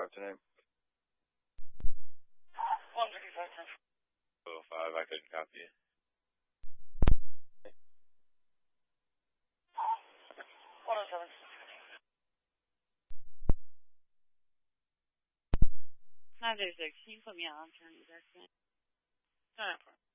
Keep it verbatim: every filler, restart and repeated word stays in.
five to name. one fifty-five ten. oh five, I couldn't copy you. one oh seven. nine thirty-six, can you put me on turn back then? Alright.